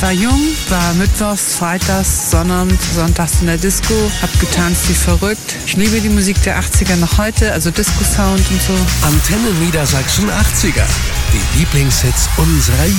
war jung, war mittwochs, freitags, sonntags in der Disco, hab getanzt wie verrückt. Ich liebe die Musik der 80er noch heute, also Disco-Sound und so. Antenne Niedersachsen 80er. Die Lieblingshits unserer